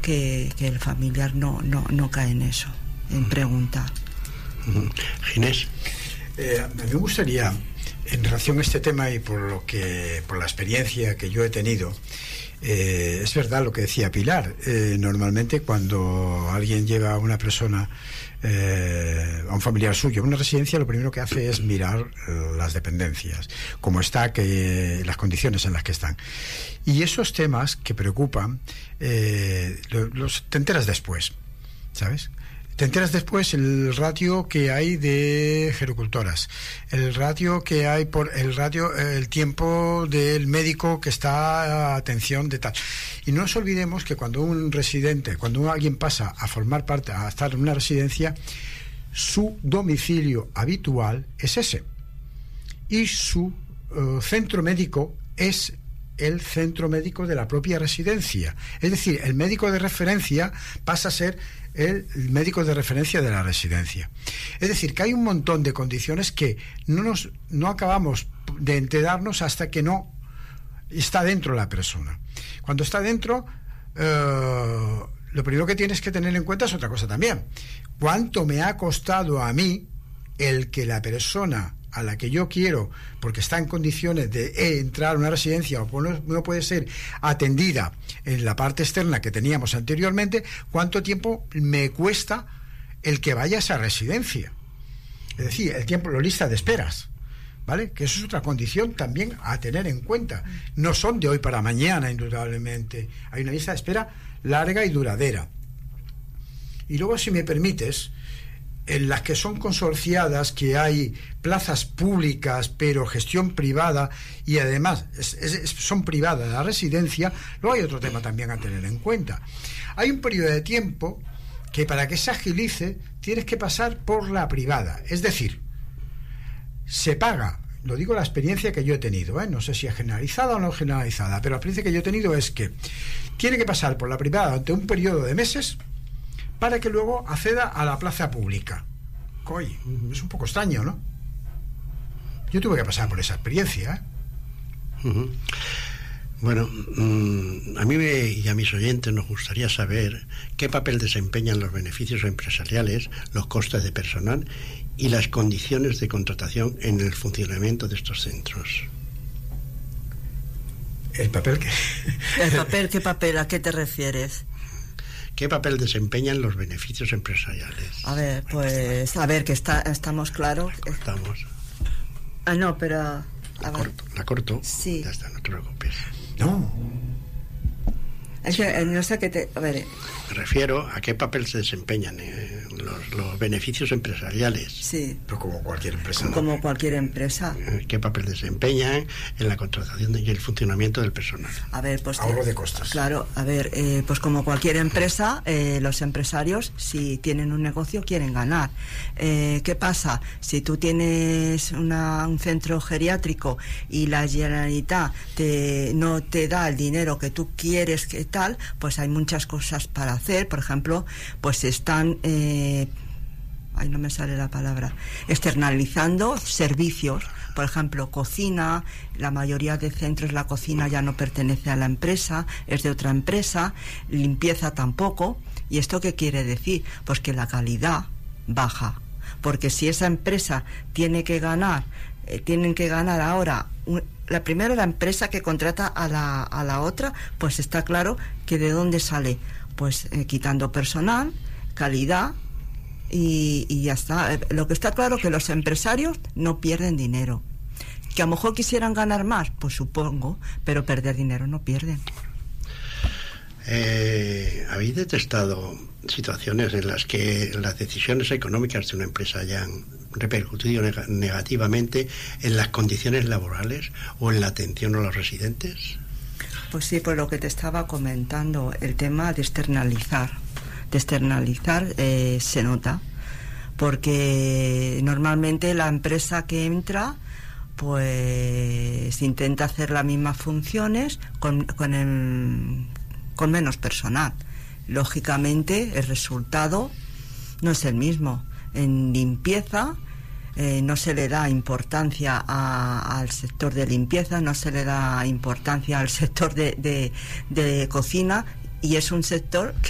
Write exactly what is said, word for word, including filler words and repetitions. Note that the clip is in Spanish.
que, que el familiar no, no, no cae en eso, en preguntar. Ginés. Eh, a mí me gustaría, en relación a este tema y por lo que, por la experiencia que yo he tenido, eh, es verdad lo que decía Pilar. Eh, normalmente cuando alguien lleva a una persona, eh, a un familiar suyo, a una residencia, lo primero que hace es mirar eh, las dependencias, cómo está, que, las condiciones en las que están. Y esos temas que preocupan, eh, los, los te enteras después, ¿sabes? Te enteras después el ratio que hay de gerocultoras, el ratio que hay por el ratio, el tiempo del médico que está a atención de tal. Y no nos olvidemos que cuando un residente, cuando alguien pasa a formar parte, a estar en una residencia, su domicilio habitual es ese. Y su uh, centro médico es el centro médico de la propia residencia. Es decir, el médico de referencia pasa a ser el médico de referencia de la residencia. Es decir, que hay un montón de condiciones que no nos no acabamos de enterarnos hasta que no está dentro la persona. Cuando está dentro, eh, lo primero que tienes que tener en cuenta es otra cosa también. ¿Cuánto me ha costado a mí el que la persona a la que yo quiero, porque está en condiciones de eh, entrar a una residencia o no, no puede ser atendida en la parte externa que teníamos anteriormente, cuánto tiempo me cuesta el que vaya a esa residencia? Es decir, el tiempo, la lista de esperas, ¿vale? Que eso es otra condición también a tener en cuenta. No son de hoy para mañana, indudablemente. Hay una lista de espera larga y duradera. Y luego, si me permites, en las que son consorciadas, que hay plazas públicas pero gestión privada y además es, es, son privadas la residencia, luego hay otro tema también a tener en cuenta. Hay un periodo de tiempo que para que se agilice tienes que pasar por la privada, es decir, se paga, lo digo la experiencia que yo he tenido, ¿eh? No sé si es generalizada o no generalizada, pero la experiencia que yo he tenido es que tiene que pasar por la privada durante un periodo de meses para que luego acceda a la plaza pública. Oye, es un poco extraño, ¿no? Yo tuve que pasar por esa experiencia, ¿eh? Uh-huh. Bueno, mmm, a mí me, y a mis oyentes nos gustaría saber qué papel desempeñan los beneficios empresariales, los costes de personal y las condiciones de contratación en el funcionamiento de estos centros. ¿El papel qué? ¿El papel qué papel? ¿A qué te refieres? ¿Qué papel desempeñan los beneficios empresariales? A ver, pues, a ver, que está, estamos claros. Cortamos. Ah, no, pero... A la, ver. corto, la corto. Sí. Ya está, no te preocupes. No. Es que no sé qué te... A ver... Me refiero a qué papel se desempeñan eh, los, los beneficios empresariales. Sí. Pero como cualquier empresa, ¿no? Como cualquier empresa. ¿Qué papel desempeñan en la contratación y el funcionamiento del personal? A ver, pues... Ahorro de costes. Claro, a ver, eh, pues como cualquier empresa, eh, los empresarios, si tienen un negocio, quieren ganar. Eh, ¿Qué pasa? Si tú tienes una, un centro geriátrico y la Generalitat te, no te da el dinero que tú quieres, que tal, pues hay muchas cosas para hacer. Por ejemplo, pues están eh, ay, no me sale la palabra externalizando servicios, por ejemplo, cocina. La mayoría de centros, la cocina ya no pertenece a la empresa, es de otra empresa. Limpieza tampoco. ¿Y esto qué quiere decir? Pues que la calidad baja, porque si esa empresa tiene que ganar eh, tienen que ganar ahora un, la primera la empresa que contrata a la, a la otra, pues está claro que de dónde sale, pues eh, quitando personal, calidad y, y ya está. Eh, lo que está claro es que los empresarios no pierden dinero. Que a lo mejor quisieran ganar más, pues supongo, pero perder dinero no pierden. Eh, ¿Habéis detectado situaciones en las que las decisiones económicas de una empresa hayan repercutido neg- negativamente en las condiciones laborales o en la atención a los residentes? Pues sí, por lo que te estaba comentando, el tema de externalizar. De externalizar eh, se nota, porque normalmente la empresa que entra pues intenta hacer las mismas funciones con, con, el, con menos personal. Lógicamente el resultado no es el mismo. En limpieza eh, no se le da importancia a, al sector de limpieza, no se le da importancia al sector de, de, de cocina, y es un sector que